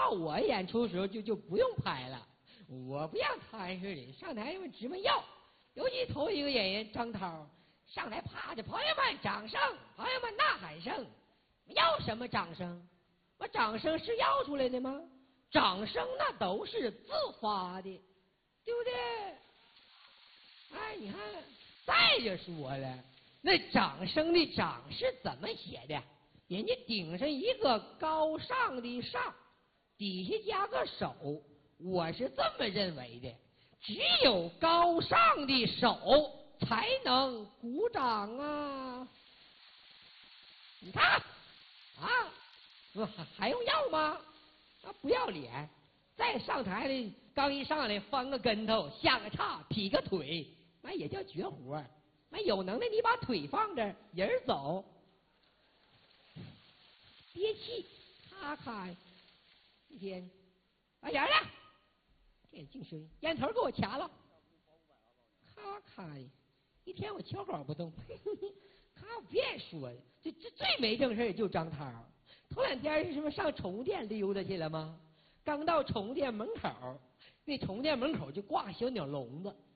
到我演出的时候就不用拍了，我不像他似的上台他们直奔要，尤其头一个演员张涛上台啪的，朋友们掌声，朋友们呐喊声，要什么掌声？我掌声是要出来的吗？掌声那都是自发的，对不对？哎，你看，再就说了，那掌声的掌是怎么写的？人家顶上一个高尚的上，底下加个手，我是这么认为的。只有高尚的手才能鼓掌啊！你看，啊，还用要吗？啊，不要脸！再上台的刚一上来翻个跟头，下个叉，劈个腿，那也叫绝活。那有能耐你把腿放这儿，人走。憋气，咔咔，一天，把眼了，这净声，烟头给我掐了，咔咔，一天我敲口不动，咔，我别说了，这最没正事就张涛。头两天是什么上宠物店溜达去了吗？刚到宠物店门口，那宠物店门口就挂小鸟笼子，